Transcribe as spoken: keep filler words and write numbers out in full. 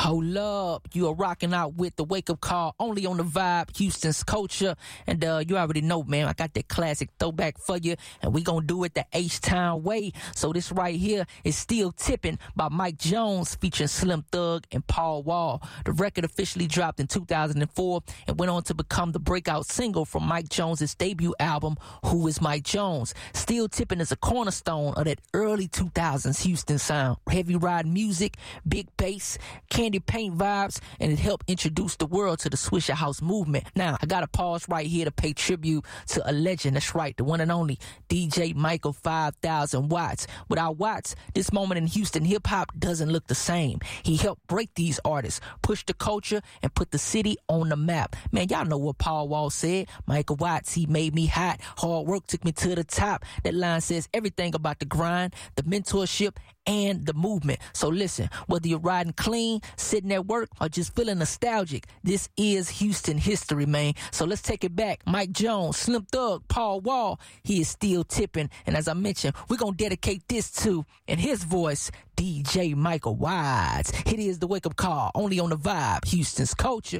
Hold up, you are rocking out with the Wake Up Call, only on the Vibe, Houston's culture. And uh, you already know, man, I got that classic throwback for you, and we gonna do it the H-Town way. So this right here is Still Tipping by Mike Jones, featuring Slim Thug and Paul Wall. The record officially dropped in two thousand four and went on to become the breakout single from Mike Jones' debut album, Who Is Mike Jones. Still Tipping is a cornerstone of that early two thousands Houston sound. Heavy ride music, big bass, candy paint vibes, and it helped introduce the world to the Swisher House movement. Now, I gotta pause right here to pay tribute to a legend. That's right, the one and only D J Michael five thousand Watts. Without Watts, this moment in Houston hip-hop doesn't look the same. He helped break these artists, push the culture, and put the city on the map. Man, y'all know what Paul Wall said. Michael Watts, he made me hot. Hard work took me to the top. That line says everything about the grind, the mentorship, and the movement. So listen, whether you're riding clean, sitting at work, or just feeling nostalgic, this is Houston history, man. So let's take it back. Mike Jones, Slim Thug, Paul Wall, he is still tipping. And as I mentioned, we're going to dedicate this to, in his voice, D J Michael Watts. It is the Wake Up Call, only on the Vibe, Houston's culture.